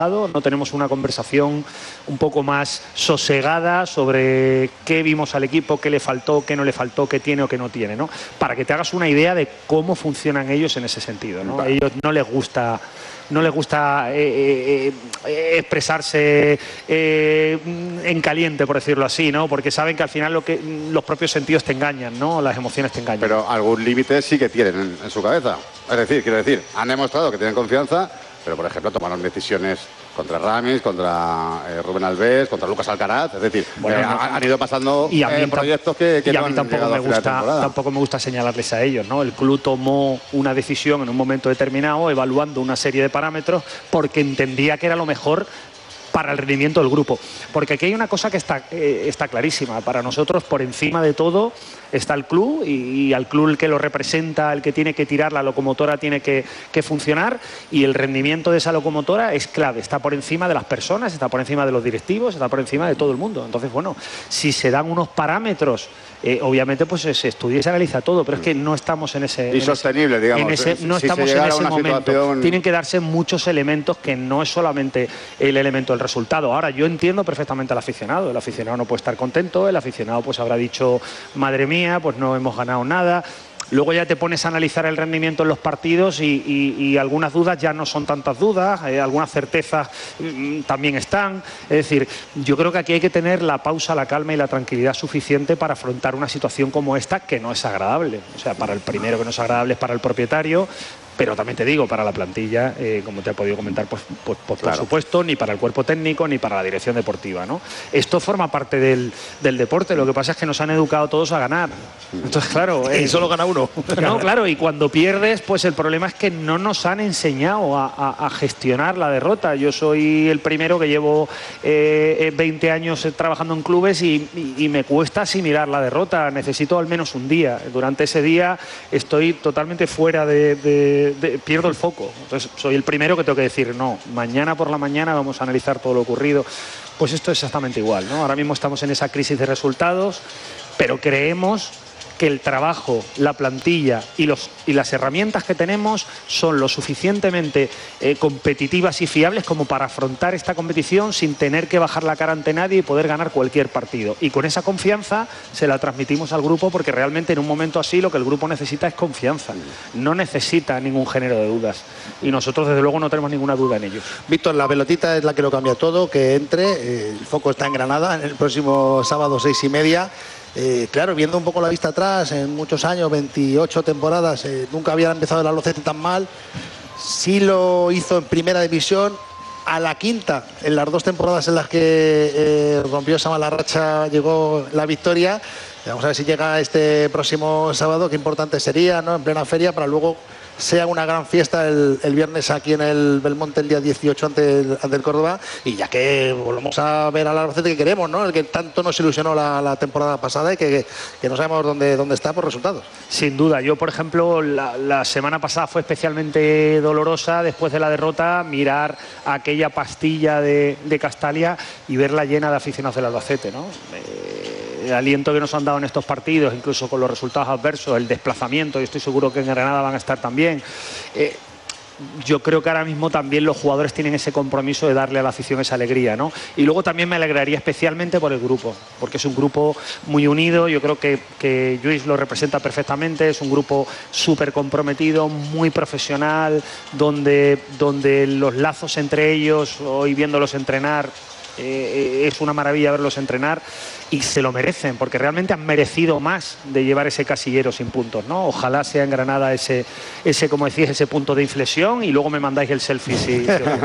no tenemos una conversación un poco más sosegada sobre qué vimos al equipo, qué le faltó, qué no le faltó, qué tiene o qué no tiene, ¿no? Para que te hagas una idea de cómo funcionan ellos en ese sentido, ¿no? A ellos no les gusta expresarse en caliente, por decirlo así, ¿no? Porque saben que al final los propios sentidos te engañan, ¿no? Las emociones te engañan. Pero algún límite sí que tienen en su cabeza. Es decir, quiero decir, han demostrado que tienen confianza, pero por ejemplo tomaron decisiones contra Ramis, contra Rubén Alves, contra Lucas Alcaraz. Es decir, bueno, han ido pasando proyectos que y a mí tampoco me gusta señalarles a ellos, ¿no? El club tomó una decisión en un momento determinado, evaluando una serie de parámetros, porque entendía que era lo mejor para el rendimiento del grupo. Porque aquí hay una cosa que está clarísima. Para nosotros, por encima de todo, está el club, y al club el que lo representa, el que tiene que tirar, la locomotora tiene que funcionar, y el rendimiento de esa locomotora es clave. Está por encima de las personas, está por encima de los directivos, está por encima de todo el mundo. Entonces, bueno, si se dan unos parámetros, obviamente pues se estudia y se analiza todo, pero es que no estamos en ese... Insostenible, digamos. No estamos en ese momento. Tienen que darse muchos elementos, que no es solamente el elemento del resultado. Ahora, yo entiendo perfectamente al aficionado. El aficionado no puede estar contento, el aficionado pues habrá dicho, madre mía, pues no hemos ganado nada. Luego ya te pones a analizar el rendimiento en los partidos y algunas dudas ya no son tantas dudas, algunas certezas también están. Es decir, yo creo que aquí hay que tener la pausa, la calma y la tranquilidad suficiente para afrontar una situación como esta, que no es agradable. O sea, para el primero que no es agradable es para el propietario, pero también te digo, para la plantilla, como te he podido comentar, pues por supuesto, ni para el cuerpo técnico ni para la dirección deportiva, ¿no? Esto forma parte del deporte. Lo que pasa es que nos han educado todos a ganar. Entonces, claro... y solo gana uno. No, claro, y cuando pierdes, pues el problema es que no nos han enseñado a gestionar la derrota. Yo soy el primero que llevo 20 años trabajando en clubes y me cuesta asimilar la derrota. Necesito al menos un día. Durante ese día estoy totalmente fuera pierdo el foco. Entonces soy el primero que tengo que decir, no, mañana por la mañana vamos a analizar todo lo ocurrido. Pues esto es exactamente igual, ¿no? Ahora mismo estamos en esa crisis de resultados, pero creemos que el trabajo, la plantilla y las herramientas que tenemos son lo suficientemente competitivas y fiables como para afrontar esta competición sin tener que bajar la cara ante nadie y poder ganar cualquier partido. Y con esa confianza se la transmitimos al grupo, porque realmente en un momento así lo que el grupo necesita es confianza. No necesita ningún género de dudas. Y nosotros desde luego no tenemos ninguna duda en ello. Víctor, la pelotita es la que lo cambia todo, que entre. El foco está en Granada el próximo sábado 6:30. Claro, viendo un poco la vista atrás, en muchos años, 28 temporadas, nunca había empezado el Albacete tan mal. Sí lo hizo en primera división, a la quinta, en las 2 temporadas en las que rompió esa mala racha, llegó la victoria. Vamos a ver si llega este próximo sábado, qué importante sería, ¿no? En plena feria, para luego sea una gran fiesta el viernes aquí en el Belmonte, el día 18 ante el Córdoba, y ya que volvemos a ver al Albacete que queremos, ¿no? El que tanto nos ilusionó la temporada pasada y que no sabemos dónde está por resultados. Sin duda. Yo, por ejemplo, la semana pasada fue especialmente dolorosa, después de la derrota, mirar aquella pastilla de Castalia y verla llena de aficionados del Albacete, ¿no? El aliento que nos han dado en estos partidos, incluso con los resultados adversos, el desplazamiento, y estoy seguro que en Granada van a estar también. Yo creo que ahora mismo también los jugadores tienen ese compromiso de darle a la afición esa alegría, ¿no? Y luego también me alegraría especialmente por el grupo, porque es un grupo muy unido. Yo creo que Lluís lo representa perfectamente. Es un grupo súper comprometido, muy profesional, donde los lazos entre ellos, hoy viéndolos entrenar, es una maravilla verlos entrenar, y se lo merecen, porque realmente han merecido más de llevar ese casillero sin puntos, ¿no? Ojalá sea en Granada ese como decís, ese punto de inflexión, y luego me mandáis el selfie. Sí.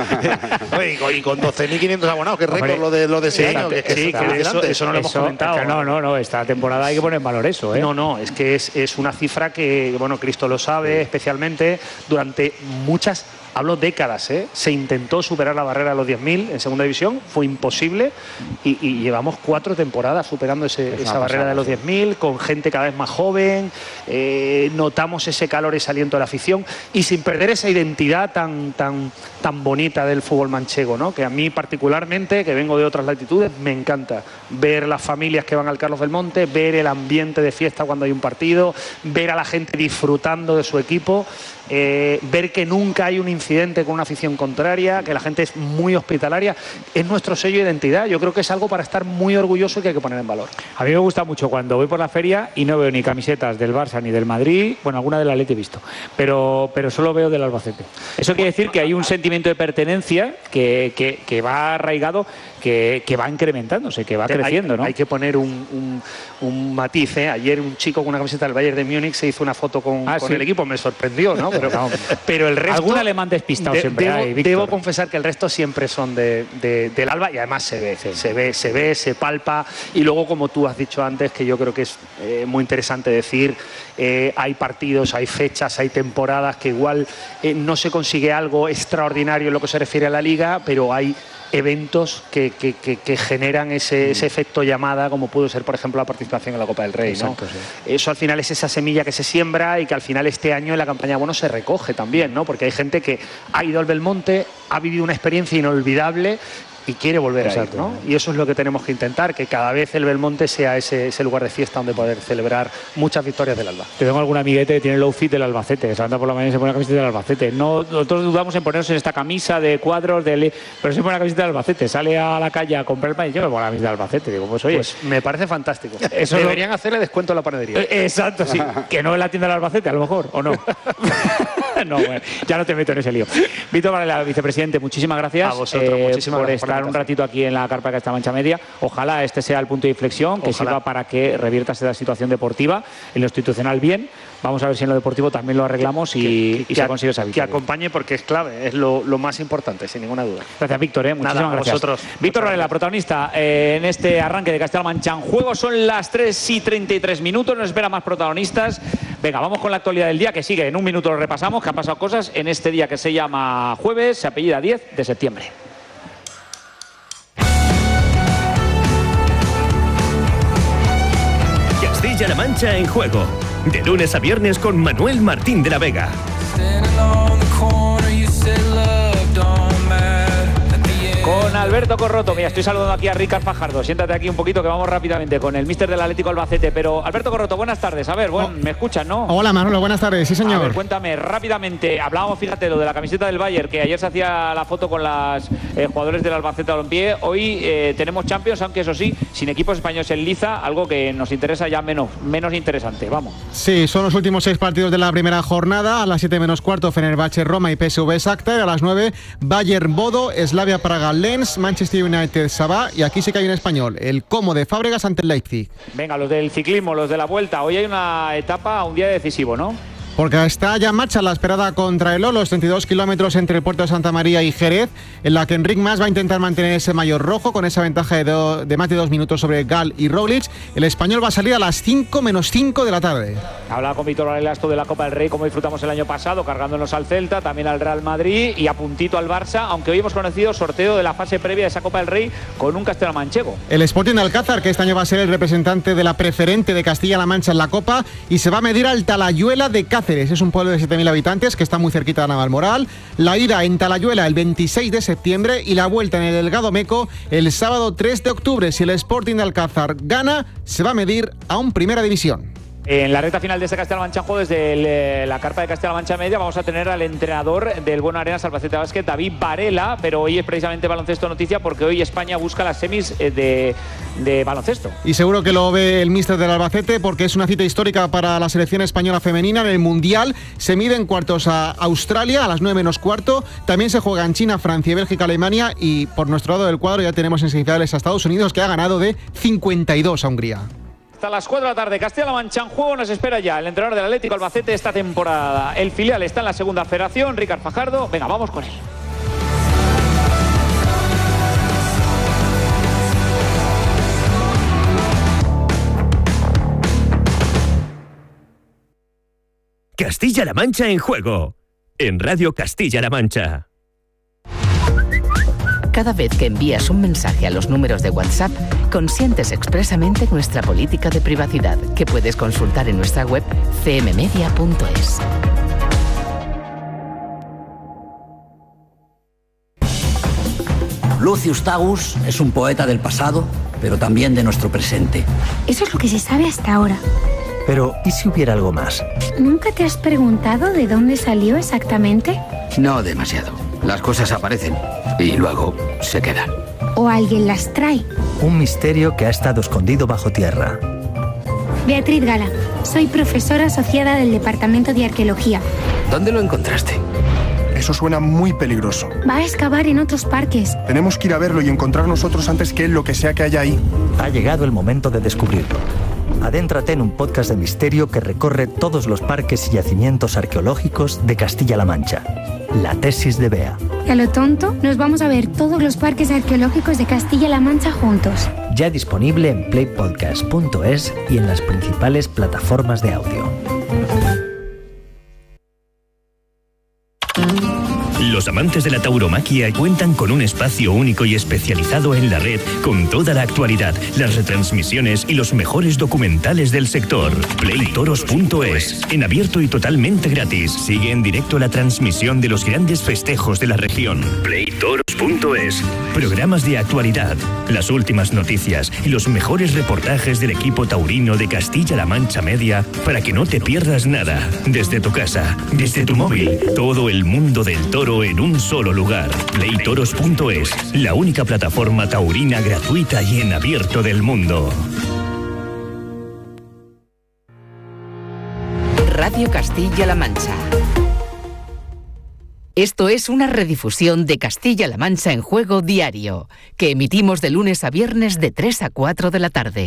Y con 12.500 abonados, que récord lo de ese año. Eso no lo hemos comentado. No, esta temporada hay que poner en valor eso, ¿eh? No, es que es una cifra que, bueno, Cristo lo sabe, especialmente durante muchas... Hablo décadas, ¿eh? Se intentó superar la barrera de los 10.000 en segunda división, fue imposible, y llevamos 4 temporadas superando esa barrera de los 10.000, con gente cada vez más joven. Notamos ese calor, ese aliento de la afición, y sin perder esa identidad tan bonita del fútbol manchego, ¿no? Que a mí particularmente, que vengo de otras latitudes, me encanta ver las familias que van al Carlos Belmonte, ver el ambiente de fiesta cuando hay un partido, ver a la gente disfrutando de su equipo, ver que nunca hay un coincidente con una afición contraria, que la gente es muy hospitalaria. Es nuestro sello de identidad. Yo creo que es algo para estar muy orgulloso y que hay que poner en valor. A mí me gusta mucho cuando voy por la feria y no veo ni camisetas del Barça ni del Madrid. Bueno, alguna del Atleti he visto, pero solo veo del Albacete. Eso quiere decir que hay un sentimiento de pertenencia que va arraigado, que va incrementándose, que va creciendo, ¿no? Hay que poner un matiz, ¿eh? Ayer un chico con una camiseta del Bayern de Múnich se hizo una foto con el equipo, me sorprendió, ¿no? Pero el resto... Algún alemán despistado siempre hay, Víctor. Debo confesar que el resto siempre son del Alba y además se ve, se palpa, y luego, como tú has dicho antes, que yo creo que es muy interesante decir, hay partidos, hay fechas, hay temporadas que igual no se consigue algo extraordinario en lo que se refiere a la Liga, pero hay eventos que generan ese efecto llamada, como pudo ser, por ejemplo, la participación en la Copa del Rey, ¿no? Exacto, sí. Eso al final es esa semilla que se siembra y que al final este año en la campaña bueno se recoge también, ¿no? Porque hay gente que ha ido al Belmonte, ha vivido una experiencia inolvidable y quiere volver a ir, ¿no? Y eso es lo que tenemos que intentar, que cada vez el Belmonte sea ese lugar de fiesta donde poder celebrar muchas victorias del Alba. Te tengo algún amiguete que tiene el outfit del Albacete, que se anda por la mañana y se pone la camiseta del Albacete. Nosotros dudamos en ponernos en esta camisa de cuadros, pero se pone la camiseta del Albacete, sale a la calle a comprar el pan y yo me pongo la camiseta del Albacete. Digo, pues oye, pues me parece fantástico. Eso deberían hacerle descuento a la panadería. Exacto, sí. Que no en la tienda del Albacete, a lo mejor, ¿o no? No, bueno, ya no te meto en ese lío. Víctor Varela, vicepresidente, muchísimas gracias a vosotros, muchísimas por gracias estar un ratito aquí en la carpa de Castilla-La Mancha Media. Ojalá este sea el punto de inflexión, que sirva para que revierta esa situación deportiva. En lo institucional bien, vamos a ver si en lo deportivo también lo arreglamos y se consigue esa victoria. Que acompañe, porque es clave, es lo más importante, sin ninguna duda. Gracias, Víctor, muchísimas Nada, gracias. Vosotros. Víctor Varela, protagonista en este arranque de Castilla-La Mancha en juego. Son las 3:33 minutos, nos esperan más protagonistas. Venga, vamos con la actualidad del día, que sigue. En un minuto lo repasamos, que han pasado cosas en este día que se llama jueves, se apellida 10 de septiembre. Castilla-La Mancha en juego. De lunes a viernes con Manuel Martín de la Vega. Con Alberto Corroto. Mira, estoy saludando aquí a Ricard Fajardo. Siéntate aquí un poquito que vamos rápidamente con el míster del Atlético Albacete. Pero Alberto Corroto, buenas tardes. A ver, me escuchan, ¿no? Hola Manolo, buenas tardes. Sí, señor. A ver, cuéntame rápidamente. Hablábamos, fíjate, lo de la camiseta del Bayern, que ayer se hacía la foto con los jugadores del Albacete Balompié. Hoy tenemos Champions, aunque eso sí, sin equipos españoles en liza, algo que nos interesa ya menos interesante. Vamos. Sí, son los últimos 6 partidos de la primera jornada. A las 7 menos cuarto, Fenerbahce Roma y PSV Shakhtar. A las 9, Bayern Bodo, Slavia Praga Lens, Manchester United Sabah, y aquí sí que hay un español, el Como de Fábregas ante el Leipzig. Venga, los del ciclismo, los de la Vuelta. Hoy hay una etapa, un día decisivo, ¿no? Porque está ya en marcha la esperada contrarreloj, los 32 kilómetros entre el puerto de Santa María y Jerez, en la que Enric Mas va a intentar mantener ese maillot rojo con esa ventaja de más de 2 minutos sobre Gal y Roglic. El español va a salir a las 5 menos 5 de la tarde. Hablaba con Víctor Varela esto de la Copa del Rey, como disfrutamos el año pasado, cargándonos al Celta, también al Real Madrid y a puntito al Barça, aunque hoy hemos conocido sorteo de la fase previa de esa Copa del Rey con un castellano-manchego. El Sporting de Alcázar, que este año va a ser el representante de la preferente de Castilla-La Mancha en la Copa, y se va a medir al Talayuela de Cáceres. Es un pueblo de 7.000 habitantes que está muy cerquita de Navalmoral. La ida en Talayuela el 26 de septiembre y la vuelta en el Delgado Meco el sábado 3 de octubre. Si el Sporting de Alcázar gana, se va a medir a un Primera División. En la recta final de este Castilla-La Mancha Juego, desde la carpa de Castilla-La Mancha Media, vamos a tener al entrenador del Bueno Arenas Albacete Basket, David Varela, pero hoy es precisamente baloncesto noticia porque hoy España busca las semis de baloncesto. Y seguro que lo ve el míster del Albacete porque es una cita histórica para la selección española femenina en el Mundial. Se mide en cuartos a Australia a las 9 menos cuarto. También se juega en China, Francia, Bélgica, Alemania, y por nuestro lado del cuadro ya tenemos en semifinales a Estados Unidos, que ha ganado de 52 a Hungría. Hasta las 4 de la tarde, Castilla-La Mancha en juego, nos espera ya el entrenador del Atlético Albacete esta temporada. El filial está en la segunda federación, Ricard Fajardo. Venga, vamos con él. Castilla-La Mancha en juego, en Radio Castilla-La Mancha. Cada vez que envías un mensaje a los números de WhatsApp, consientes expresamente nuestra política de privacidad, que puedes consultar en nuestra web cmmedia.es. Lucius Tagus es un poeta del pasado, pero también de nuestro presente. Eso es lo que se sabe hasta ahora. Pero, ¿y si hubiera algo más? ¿Nunca te has preguntado de dónde salió exactamente? No demasiado. Las cosas aparecen y luego se quedan. O alguien las trae. Un misterio que ha estado escondido bajo tierra. Beatriz Gala, soy profesora asociada del Departamento de Arqueología. ¿Dónde lo encontraste? Eso suena muy peligroso. Va a excavar en otros parques. Tenemos que ir a verlo y encontrar nosotros antes que él lo que sea que haya ahí. Ha llegado el momento de descubrirlo. Adéntrate en un podcast de misterio que recorre todos los parques y yacimientos arqueológicos de Castilla-La Mancha. La tesis de Bea. Y a lo tonto, nos vamos a ver todos los parques arqueológicos de Castilla-La Mancha juntos. Ya disponible en playpodcast.es y en las principales plataformas de audio. Los amantes de la tauromaquia cuentan con un espacio único y especializado en la red con toda la actualidad, las retransmisiones y los mejores documentales del sector. Playtoros.es, en abierto y totalmente gratis. Sigue en directo la transmisión de los grandes festejos de la región. Playtoros.es, programas de actualidad, las últimas noticias y los mejores reportajes del equipo taurino de Castilla-La Mancha Media para que no te pierdas nada. Desde tu casa, desde tu móvil, todo el mundo del toro en un solo lugar. Playtoros.es, la única plataforma taurina gratuita y en abierto del mundo. Radio Castilla-La Mancha. Esto es una redifusión de Castilla-La Mancha en Juego diario, que emitimos de lunes a viernes de 3 a 4 de la tarde.